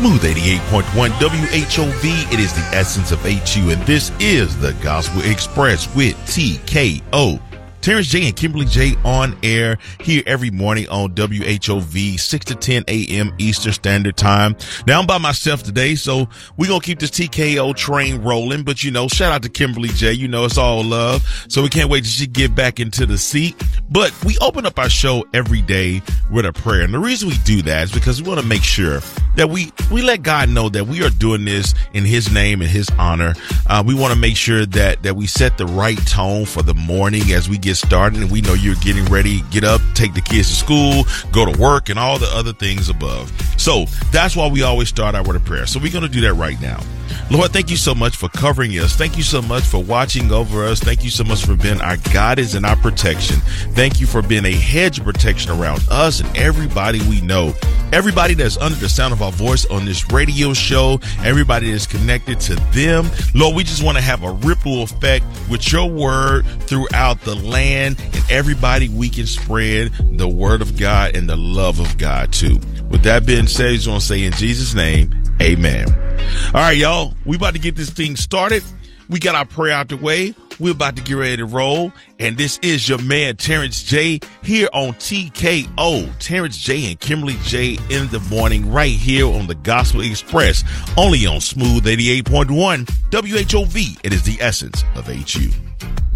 Smooth 88.1 WHOV. It is the essence of HU, and this is the Gospel Express with TKO. Terrence J and Kimberly J on air here every morning on WHOV, 6 to 10 a.m. Eastern Standard Time. Now, I'm by myself today, so we're going to keep this TKO train rolling. But, shout out to Kimberly J. It's all love. So we can't wait till she get back into the seat. But we open up our show every day with a prayer. And the reason we do that is because we want to make sure that we let God know that we are doing this in his name and his honor. We want to make sure that we set the right tone for the morning as we get started, and we know you're getting ready, get up, take the kids to school, go to work, and all the other things above. So that's why we always start out with a prayer. So we're going to do that right now. Lord, thank you so much for covering us. Thank you so much for watching over us. Thank you so much for being our guidance and our protection. Thank you for being a hedge of protection around us and everybody we know. Everybody that's under the sound of our voice on this radio show, everybody that's connected to them. Lord, we just want to have a ripple effect with your word throughout the land, and everybody we can spread the word of God and the love of God too. With that being said, I just want to say in Jesus' name, amen. All right, y'all, we about to get this thing started. We got our prayer out the way. We're about to get ready to roll. And this is your man, Terrence J, here on TKO. Terrence J and Kimberly J in the morning, right here on the Gospel Express, only on Smooth 88.1 WHOV. It is the essence of HU.